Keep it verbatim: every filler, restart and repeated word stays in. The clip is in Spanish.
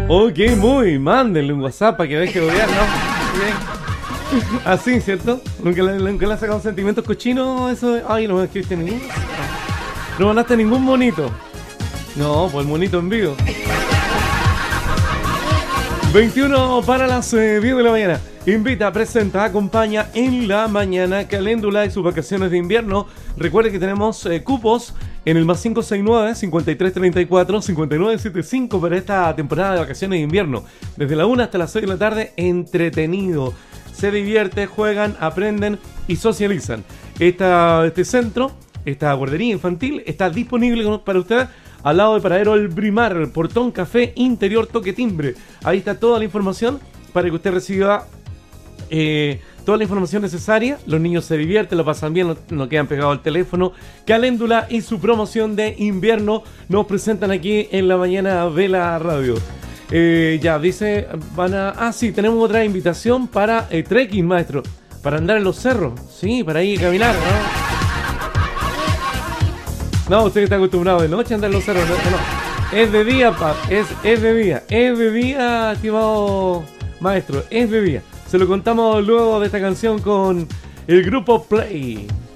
Ok, muy, mándenle un WhatsApp para que deje de odiar, ¿no? Bien. Así, ¿cierto? ¿Nunca le, nunca le has sacado sentimientos cochinos eso de... Ay, no me escribiste ningún... No mandaste ningún monito. No, pues el monito en vivo. veintiuno para las eh, diez de la mañana. Invita, presenta, acompaña en la mañana Caléndula y sus vacaciones de invierno. Recuerde que tenemos eh, cupos en el más cinco seis nueve, cincuenta y tres treinta y cuatro, cincuenta y nueve setenta y cinco para esta temporada de vacaciones de invierno. Desde la una hasta las seis de la tarde, entretenido. Se divierte, juegan, aprenden y socializan. Esta, este centro, esta guardería infantil, está disponible para usted al lado de Paradero El Brimar, Portón Café Interior Toque Timbre. Ahí está toda la información para que usted reciba eh, toda la información necesaria. Los niños se divierten, lo pasan bien, no, no quedan pegados al teléfono. Caléndula y su promoción de invierno nos presentan aquí en la mañana de la radio. Eh, ya, dice, van a... Ah, sí, tenemos otra invitación para eh, trekking, maestro. Para andar en los cerros. Sí, para ir a caminar, ¿no? No, usted está acostumbrado de noche a andar en los cerros. No, no. Es de día, pap. Es, es de día. Es de día, estimado maestro. Es de día. Se lo contamos luego de esta canción con el grupo Play.